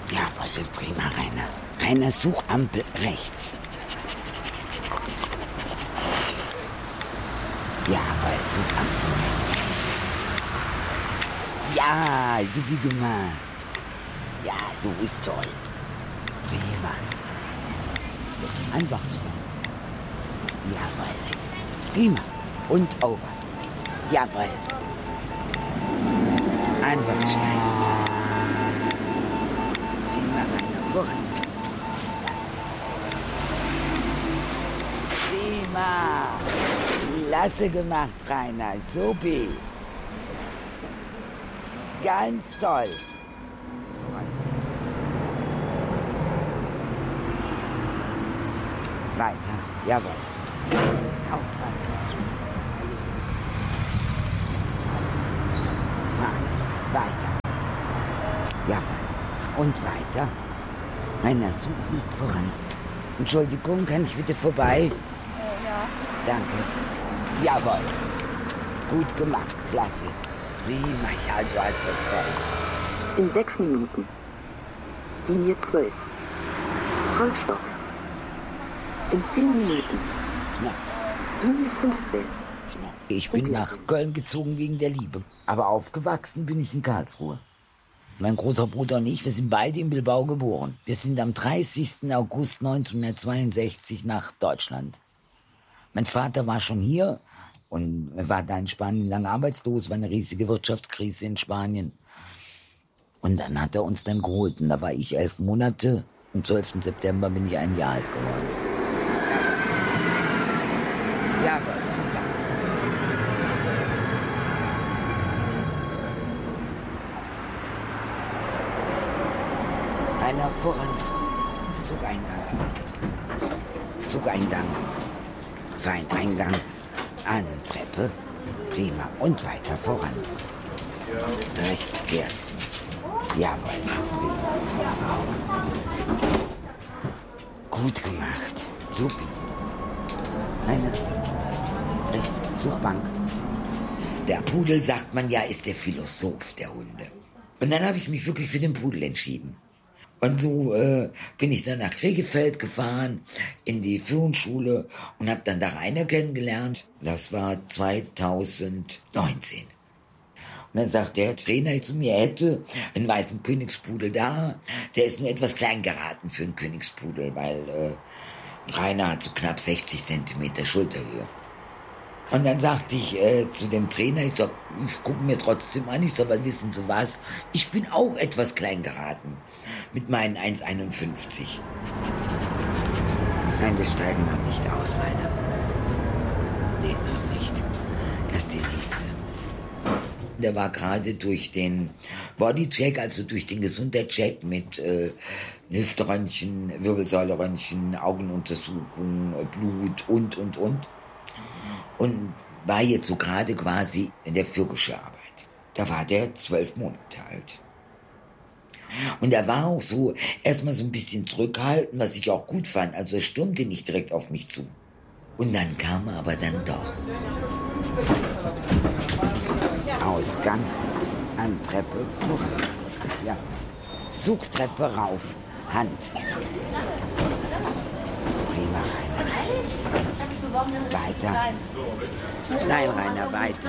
Jawohl, prima, Rainer. Rainer, Suchampel rechts. Jawohl, Suchampel rechts. Ja, super gemacht. Ja, so ist toll. Prima. Einfach stehen. Jawohl. Prima. Und over. Jawohl. Einfach steigen. Prima, Rainer, voran. Prima. Klasse gemacht, Rainer. Supi. Ganz toll. Weiter. Jawohl. Aufpassen. Weiter. Jawohl. Und weiter. Rainer, suchen voran. Entschuldigung, kann ich bitte vorbei? Ja. Danke. Jawohl. Gut gemacht. Klasse. Prima. Ja, du hast das toll. In 6 Minuten. Linie 12. Zollstock. In 10 Minuten. Knopf. Linie 15. Ich bin nach Köln gezogen wegen der Liebe. Aber aufgewachsen bin ich in Karlsruhe. Mein großer Bruder und ich, wir sind beide in Bilbao geboren. Wir sind am 30. August 1962 nach Deutschland. Mein Vater war schon hier und war da in Spanien lange arbeitslos, war eine riesige Wirtschaftskrise in Spanien. Und dann hat er uns dann geholt. Und da war ich 11 Monate. Am 12. September bin ich 1 Jahr alt geworden. Ja, aber super. Einer voran. Zugeingang. Fein, Eingang. An Treppe. Prima. Und weiter voran. Rechts kehrt. Jawohl. Gut gemacht. Supi. Eine. Rechts. Suchbank. Der Pudel, sagt man ja, ist der Philosoph der Hunde. Und dann habe ich mich wirklich für den Pudel entschieden. Und so bin ich dann nach Krefeld gefahren, in die Führungsschule und habe dann da Rainer kennengelernt. Das war 2019. Und dann sagt der Trainer zu mir, er hätte einen weißen Königspudel da. Der ist nur etwas klein geraten für einen Königspudel, weil Rainer hat so knapp 60 Zentimeter Schulterhöhe. Und dann sagte ich zu dem Trainer, ich gucke mir trotzdem an, ich sag, weil wissen Sie was, ich bin auch etwas klein geraten mit meinen 1,51. Nein, wir steigen noch nicht aus, Rainer. Nee, noch nicht. Erst die nächste. Der war gerade durch den Bodycheck, also durch den Gesundheitscheck mit Hüftröntgen, Wirbelsäuleröntgen, Augenuntersuchung, Blut und. Und war jetzt so gerade quasi in der Fürgescharbeit. Da war der 12 Monate alt. Und er war auch so erstmal so ein bisschen zurückhaltend, was ich auch gut fand. Also er stürmte nicht direkt auf mich zu. Und dann kam er aber dann doch. Ausgang, an Treppe, Flucht. Ja. Suchtreppe rauf, Hand. Prima, Rainer. Weiter. Nein, Rainer, weiter.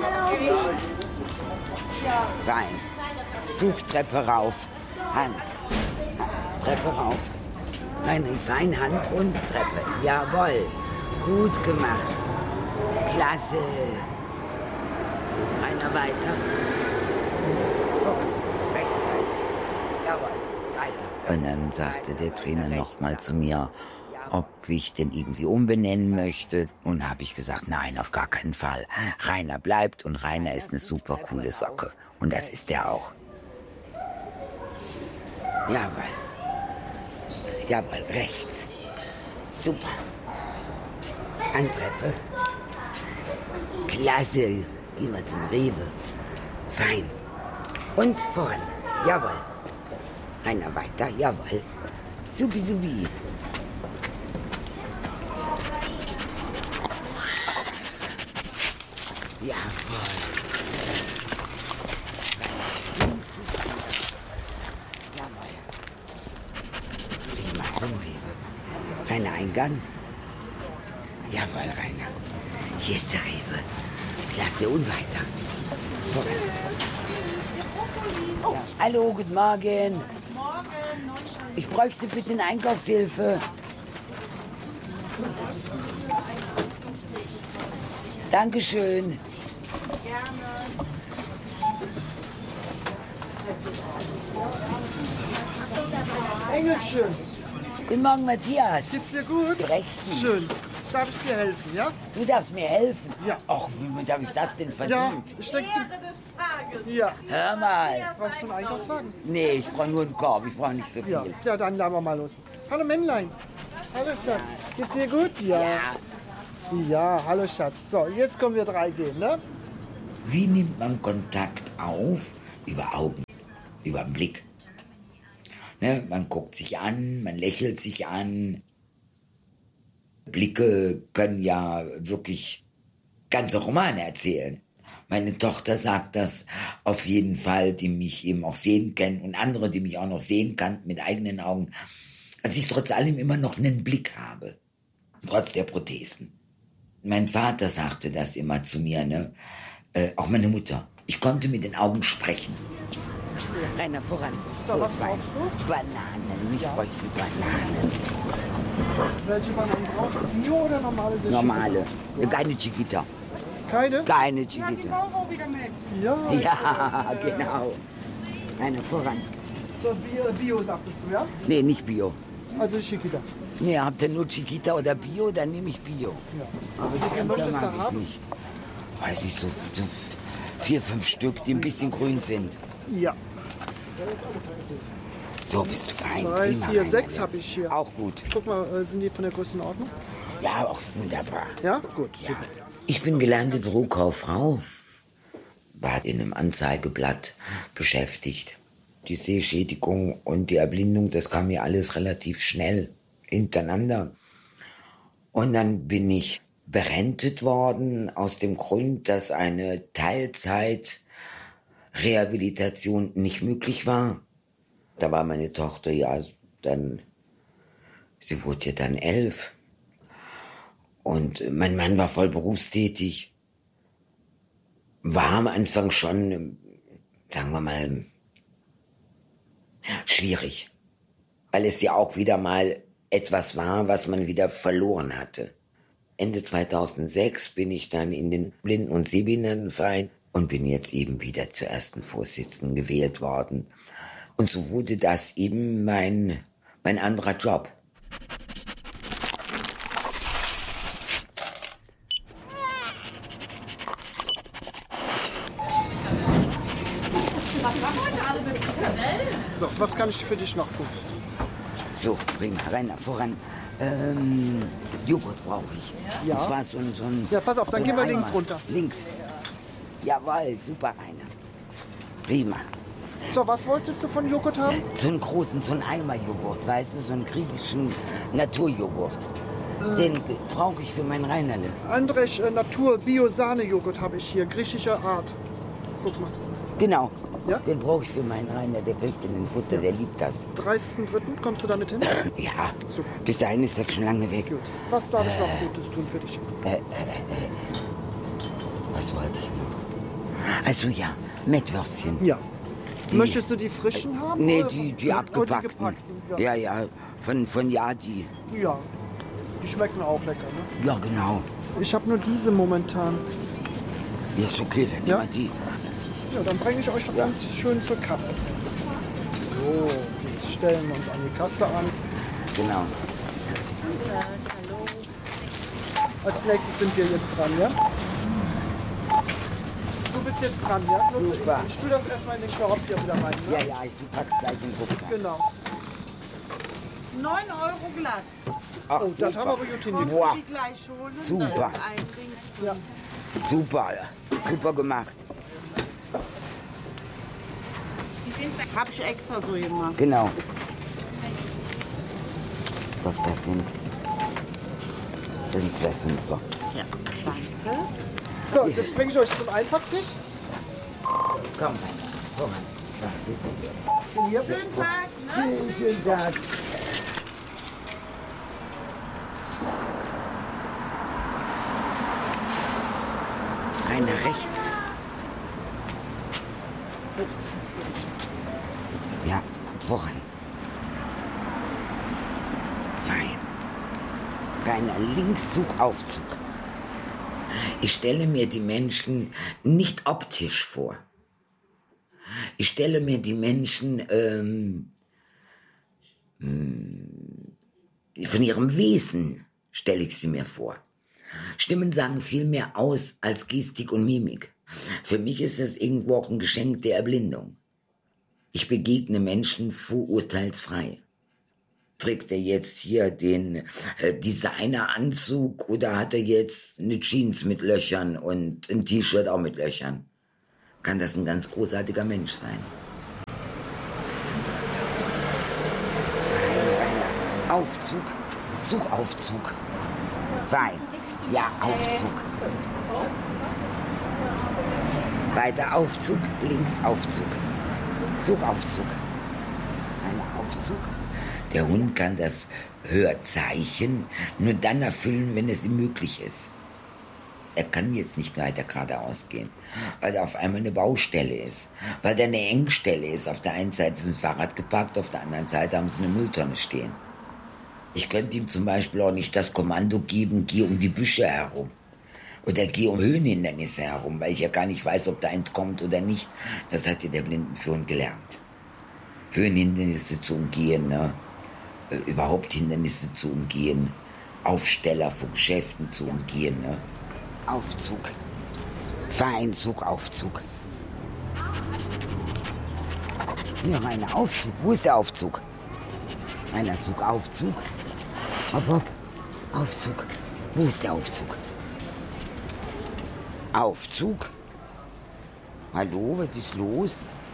Fein. Suchtreppe rauf, Hand. Treppe rauf. Nein, fein, Hand und Treppe. Jawohl. Gut gemacht. Klasse. So, Rainer, weiter. Voran. Rechtseits. Jawohl. Weiter. Und dann sagte der Trainer nochmal zu mir, ob ich den irgendwie umbenennen möchte. Und habe ich gesagt, nein, auf gar keinen Fall. Rainer bleibt und Rainer ist eine super coole Socke. Und das ist er auch. Jawohl. Jawohl, rechts. Super. Antreppe. Klasse. Gehen wir zum Rewe. Fein. Und voran. Jawohl. Rainer weiter. Jawohl. Supi, supi. Jawohl. Jawohl. zum Rewe. Rainer, Eingang? Jawohl, Rainer. Hier ist der Rewe. Klasse, und weiter. Oh. Ja. Hallo, guten Morgen. Ich bräuchte bitte eine Einkaufshilfe. Dankeschön. Engelchen, Guten Morgen, Matthias. geht's dir gut? Rechten. Schön. Darf ich dir helfen, ja? Du darfst mir helfen. Ja. Ach, womit habe ich das denn Ja, verdient? ich denke... Ja. Hör mal. Brauchst du einen Einkaufswagen? Nee, ich brauche nur einen Korb. Ich brauche nicht so viel. Ja. Ja, dann laden wir mal los. Hallo Männlein. Hallo Schatz. Geht's dir gut? Ja. Ja, hallo Schatz. So, jetzt können wir 3 gehen, ne? Wie nimmt man Kontakt auf? Über Augen, über den Blick. Ne? Man guckt sich an, man lächelt sich an. Blicke können ja wirklich ganze Romane erzählen. Meine Tochter sagt das auf jeden Fall, die mich eben auch sehen können und andere, die mich auch noch sehen kann mit eigenen Augen, dass ich trotz allem immer noch einen Blick habe, trotz der Prothesen. Mein Vater sagte das immer zu mir, ne? Auch meine Mutter. Ich konnte mit den Augen sprechen. Rainer, voran. So, was ist Wein. brauchst du? Bananen, ich bräuchte Bananen. Welche Bananen brauchst du? Bio oder normale? Normale, keine Chiquita. Keine? Keine Chiquita. Ja. Ja, genau. Rainer, voran. So, Bio sagtest du, ja? Nee, nicht Bio. Also Chiquita. Nee, habt ihr nur Chiquita oder Bio, dann nehme ich Bio. Ja. Aber Wie viel möchtest mag du ich haben? nicht. Weiß nicht, so 4, 5 Stück, die ein bisschen grün sind. Ja. So bist du fein. 2, Prima, 4, Rainer. 6 habe ich hier. Auch gut. Guck mal, sind die von der Größenordnung? Ja, auch wunderbar. Ja? Gut, Ja. super. Ich bin gelernte Bürokauffrau, war in einem Anzeigeblatt beschäftigt. Die Sehschädigung und die Erblindung, das kam mir alles relativ schnell hintereinander. Und dann bin ich berentet worden aus dem Grund, dass eine Teilzeit-Rehabilitation nicht möglich war. Da war meine Tochter sie wurde ja dann 11. Und mein Mann war voll berufstätig. War am Anfang schon, sagen wir mal, schwierig. Weil es ja auch wieder mal etwas war, was man wieder verloren hatte. Ende 2006 bin ich dann in den Blinden- und Sehbehindertenverein und bin jetzt eben wieder zur ersten Vorsitzenden gewählt worden. Und so wurde das eben mein anderer Job. So, was kann ich für dich noch tun? So, prima, Rainer, voran. Joghurt brauche ich. Ja. Und zwar so ein Ja, pass auf, dann so gehen wir ein links Eimer. runter. Links. Jawohl, super, Rainer. Prima. So, was wolltest du von Joghurt haben? So einen großen, so einen Eimer-Joghurt, weißt du, so einen griechischen Naturjoghurt. Den brauche ich für mein Reinerle. Andrech Natur Bio-Sahne-Joghurt habe ich hier, griechischer Art. Guck mal. Genau. Ja? Den brauche ich für meinen Rainer, der kriegt den Futter, der liebt das. 30.03. kommst du damit hin? Ja, Super. bis dahin ist das schon lange weg. Gut. Was darf ich noch Gutes tun für dich? Was wollte ich noch? Also ja, Mettwürstchen. Ja. Die- Möchtest du die frischen haben? Nee, oder- die oder die abgepackten. gepackten? Ja, ja, von Jadi. Ja. Die schmecken auch lecker, ne? Ja, genau. Ich habe nur diese momentan. Ja, ist okay, dann Ja? nehmen wir die. Ja, dann bringe ich euch doch ganz schön zur Kasse. So, jetzt stellen wir uns an die Kasse an. Genau. Als nächstes sind wir jetzt dran, ja? Du bist jetzt dran, ja? Nur Super. Ich tue das erstmal in den Korb hier wieder rein, ne? Ja, ja, du packst gleich den Rucksack. Genau. 9 Euro glatt. Ach, Oh, das super. haben wir aber gut hingekriegt. Boah, Die gleich holen. Super. Da ist ein Dings drin. super, super gemacht. Hab ich extra so gemacht. Genau. Doch, das sind 2 Fünfer. Ja, danke. So, jetzt bringe ich euch zum Einpacktisch. Komm, komm. Hier. Schönen Tag, ne? Schönen Tag. Voran. Fein. Rainer, links, Suchaufzug. Ich stelle mir die Menschen nicht optisch vor. Ich stelle mir die Menschen von ihrem Wesen, stelle ich sie mir vor. Stimmen sagen viel mehr aus als Gestik und Mimik. Für mich ist das irgendwo auch ein Geschenk der Erblindung. Ich begegne Menschen vorurteilsfrei. Trägt er jetzt hier den Designeranzug oder hat er jetzt eine Jeans mit Löchern und ein T-Shirt auch mit Löchern? Kann das ein ganz großartiger Mensch sein. Fein, Rainer. Aufzug, Suchaufzug. Fein. Ja, Aufzug. Weiter Aufzug, links Aufzug. Suchaufzug. Ein Aufzug. Der Hund kann das Hörzeichen nur dann erfüllen, wenn es ihm möglich ist. Er kann jetzt nicht weiter geradeaus gehen, weil da auf einmal eine Baustelle ist, weil da eine Engstelle ist. Auf der einen Seite ist ein Fahrrad geparkt, auf der anderen Seite haben sie eine Mülltonne stehen. Ich könnte ihm zum Beispiel auch nicht das Kommando geben, geh um die Büsche herum. Oder geh um Höhenhindernisse herum, weil ich ja gar nicht weiß, ob da eins kommt oder nicht. Das hat ja der Blindenführer gelernt. Höhenhindernisse zu umgehen, ne? Überhaupt Hindernisse zu umgehen, Aufsteller von Geschäften zu umgehen. Ne? Aufzug, fein, Suchaufzug. Hier, mein Aufzug, wo ist der Aufzug? Meiner Suchaufzug. Hopp, hopp. Aufzug, wo ist der Aufzug? Aufzug? Hallo, was ist los?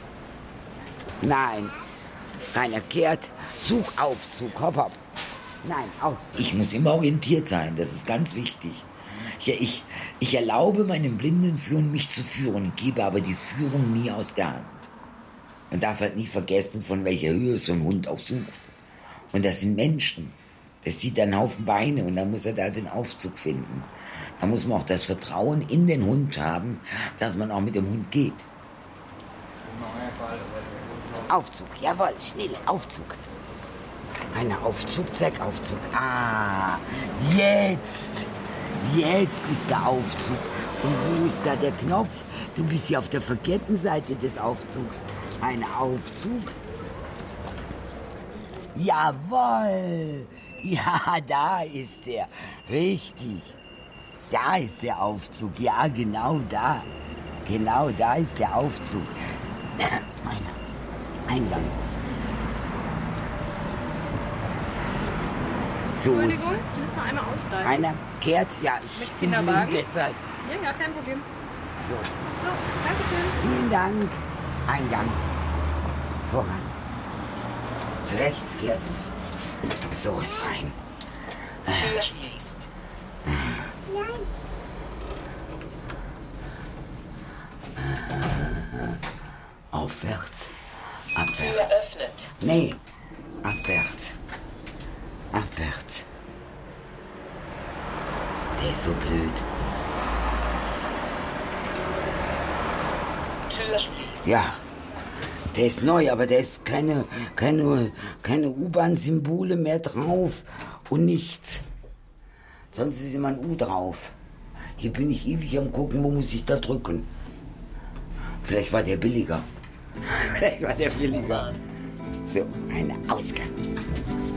Nein, Rainer kehrt, Suchaufzug, hopp, hopp. Nein, Aufzug. Ich muss immer orientiert sein, das ist ganz wichtig. Ja, ich erlaube meinem Blindenführer, mich zu führen, gebe aber die Führung nie aus der Hand. Man darf halt nie vergessen, von welcher Höhe so ein Hund auch sucht. Und das sind Menschen. Das sieht einen Haufen Beine und dann muss er da den Aufzug finden. Da muss man auch das Vertrauen in den Hund haben, dass man auch mit dem Hund geht. Aufzug, jawohl, schnell, Aufzug. Einer Aufzug, zack, Aufzug. Ah, jetzt ist der Aufzug. Und wo ist da der Knopf? Du bist ja auf der verkehrten Seite des Aufzugs. Ein Aufzug. Jawohl. Ja, da ist er. Richtig. Da ist der Aufzug. Ja, genau da. Genau da ist der Aufzug. Eingang. So ist. Entschuldigung, müssen wir einmal aussteigen. Einer kehrt, ja, ich bin blind deshalb. Ja, kein Problem. So. So, danke schön. Vielen Dank. Eingang. Voran. Rechts kehrt. So ist fein. Aufwärts. Abwärts. Tür öffnet. Nee, abwärts. Abwärts. Der ist so blöd. Tür schließt. Ja, der ist neu, aber der ist keine U-Bahn-Symbole mehr drauf und nichts. Sonst ist immer ein U drauf. Hier bin ich ewig am gucken, wo muss ich da drücken. Vielleicht war der billiger. So, ein Ausgang.